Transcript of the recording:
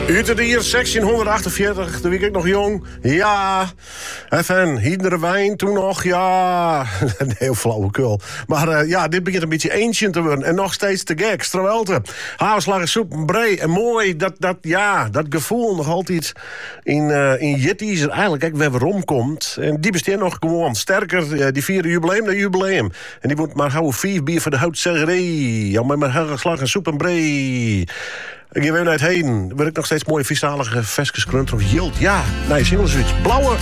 Uit de hier 1648, toen was ik nog jong. Ja, even iedere wijn toen nog, ja. Heel flauwekul. Maar ja, dit begint een beetje ancient te worden. En nog steeds te gek, strawelte. Haverslagen, soep, brei en mooi. Dat gevoel nog altijd in Jitties. Eigenlijk, kijk, waar komt. En die bestaat nog gewoon sterker. Die vieren jubileum naar jubileum. En die moet maar houden 5 bier voor de houtzeggerij. Ja, met haverslagen, soep en brei. Ik geef even naar het heen. Wil ik nog steeds mooie viszalige veskes krunter of jild. Ja, nee, single zoiets. Blauwe